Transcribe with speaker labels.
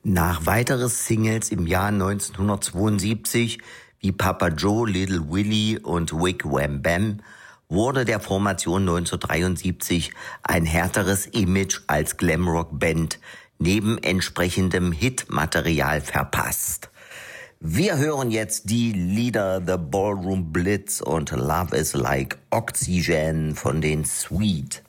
Speaker 1: Nach weiteren Singles im Jahr 1972 wie Papa Joe, Little Willie und Wick Wham Bam wurde der Formation 1973 ein härteres Image als Glamrock-Band neben entsprechendem Hitmaterial verpasst. Wir hören jetzt die Lieder The Ballroom Blitz und Love is Like Oxygen von den Sweet.